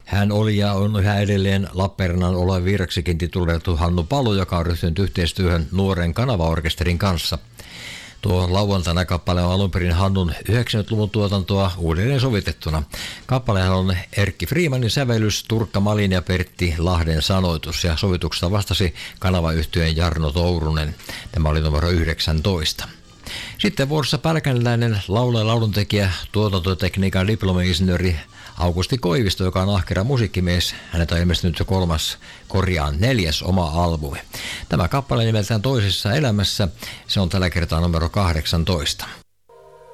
Hän oli ja on yhä edelleen Lappeenrannan Olavi Virraksikin tituleerattu Hannu Palo, joka on ryhtynyt yhteistyöhön nuoren kanavaorkesterin kanssa. Tuo lauantaina kappale on alun perin Hannun 90-luvun tuotantoa uudelleen sovitettuna. Kappalehan on Erkki Freemanin sävellys, Turkka Malin ja Pertti Lahden sanoitus ja sovituksesta vastasi kanavayhtyeen Jarno Tourunen. Tämä oli numero 19. Sitten vuorossa pälkänläinen laulaja ja lauluntekijä, tuotantotekniikan diplomi-insinööri Aukusti Koivisto, joka on ahkera musiikkimies. Häneltä on ilmestynyt jo 4. oma albumi. Tämä kappale nimeltään Toisessa elämässä. Se on tällä kertaa numero 18.